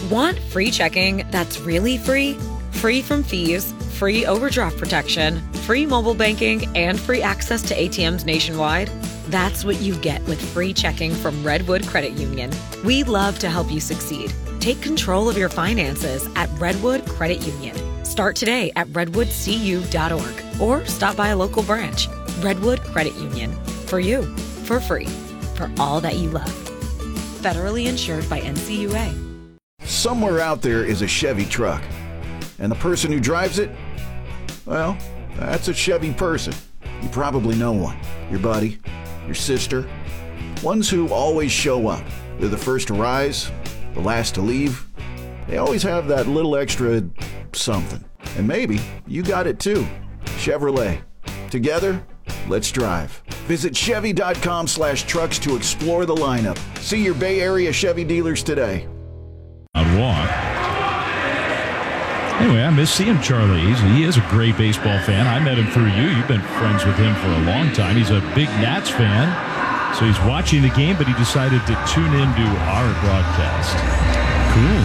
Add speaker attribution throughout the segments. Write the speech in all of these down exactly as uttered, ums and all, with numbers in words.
Speaker 1: Want free checking that's really free? Free from fees, free overdraft protection, free mobile banking, and free access to A T Ms nationwide? That's what you get with free checking from Redwood Credit Union. We love to help you succeed. Take control of your finances at Redwood Credit Union. Start today at redwood c u dot org or stop by a local branch. Redwood Credit Union. For you, for free, for all that you love. Federally insured by N C U A.
Speaker 2: Somewhere out there is a Chevy truck. And the person who drives it, well, that's a Chevy person. You probably know one. Your buddy, your sister. Ones who always show up. They're the first to rise, the last to leave. They always have that little extra something. And maybe you got it too. Chevrolet. Together, let's drive. Visit Chevy.com slash trucks to explore the lineup. See your Bay Area Chevy dealers today.
Speaker 3: Walk. Anyway, I miss seeing Charlie. He's, he is a great baseball fan. I met him through you. You've been friends with him for a long time. He's a big Nats fan. So he's watching the game, but he decided to tune into our broadcast.
Speaker 4: Cool.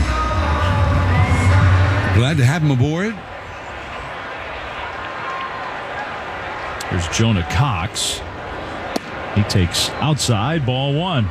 Speaker 4: Glad to have him aboard.
Speaker 3: There's Jonah Cox. He takes outside, ball one.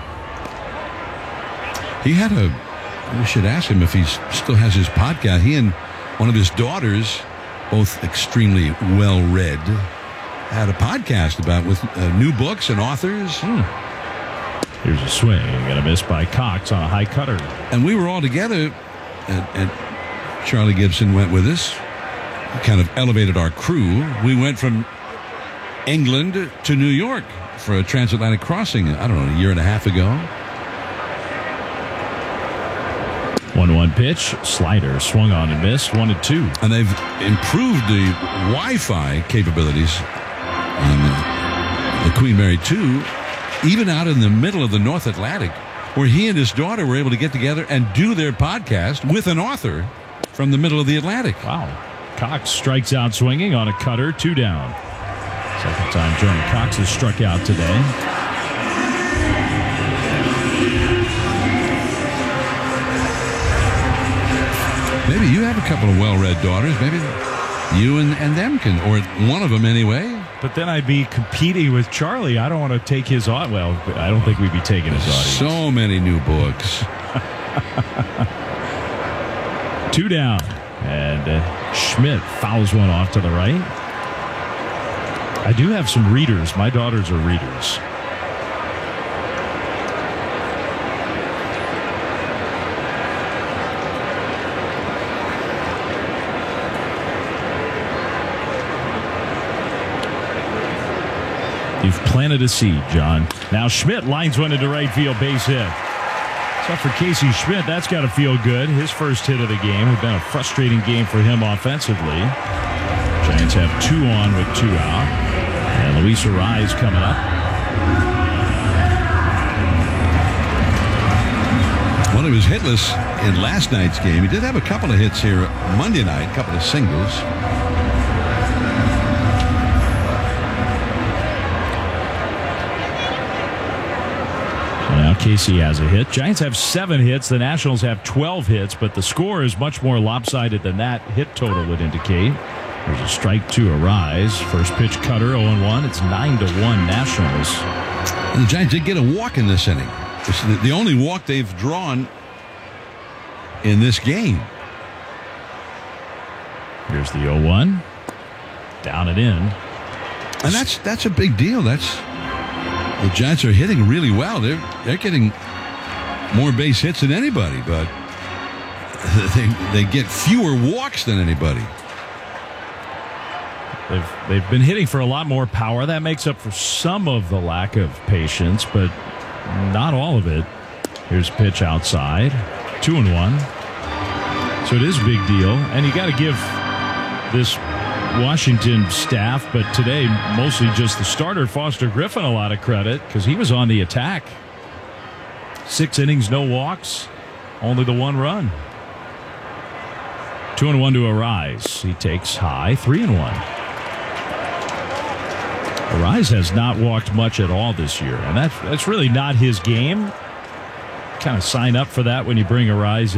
Speaker 4: He had a, we should ask him if he still has his podcast. He and one of his daughters, both extremely well-read, had a podcast about with uh, new books and authors.
Speaker 3: Hmm. Here's a swing. Got a miss by Cox on a high cutter.
Speaker 4: And we were all together, and, and Charlie Gibson went with us. We kind of elevated our crew. We went from England to New York for a transatlantic crossing, I don't know, a year and a half ago.
Speaker 3: one one pitch, slider, swung on and missed, one and two.
Speaker 4: And they've improved the Wi-Fi capabilities on the Queen Mary two, even out in the middle of the North Atlantic, where he and his daughter were able to get together and do their podcast with an author from the middle of the Atlantic.
Speaker 3: Wow. Cox strikes out swinging on a cutter, two down. Second time Jonah Cox has struck out today.
Speaker 4: Maybe you have a couple of well-read daughters. Maybe you and, and them can, or one of them anyway.
Speaker 3: But then I'd be competing with Charlie. I don't want to take his audience. Well, I don't think we'd be taking his audience.
Speaker 4: So many new books.
Speaker 3: Two down. And uh, Schmidt fouls one off to the right. I do have some readers. My daughters are readers. You've planted a seed, John. Now Schmidt lines one into right field, base hit. So for Casey Schmidt, that's got to feel good. His first hit of the game. It's been a frustrating game for him offensively. Giants have two on with two out. And Luis Arraez coming up.
Speaker 4: Well, he was hitless in last night's game. He did have a couple of hits here Monday night, a couple of singles.
Speaker 3: Now Casey has a hit. Giants have seven hits. The Nationals have twelve hits, but the score is much more lopsided than that hit total would indicate. There's a strike to Arraez. First pitch cutter, oh and one. It's nine to one Nationals.
Speaker 4: And the Giants did get a walk in this inning. It's the, the only walk they've drawn in this game.
Speaker 3: Here's the oh one. Down and in.
Speaker 4: And that's that's a big deal. That's the Giants are hitting really well. They're they're getting more base hits than anybody, but they they get fewer walks than anybody.
Speaker 3: They've they've been hitting for a lot more power. That makes up for some of the lack of patience, but not all of it. Here's a pitch outside, two and one. So it is a big deal, and you got to give this Washington staff, but today mostly just the starter Foster Griffin, a lot of credit because he was on the attack. Six innings, no walks, only the one run. Two and one to Arraez. He takes high, three and one. Arraez has not walked much at all this year, and that's that's really not his game. Kind of sign up for that when you bring Arraez in.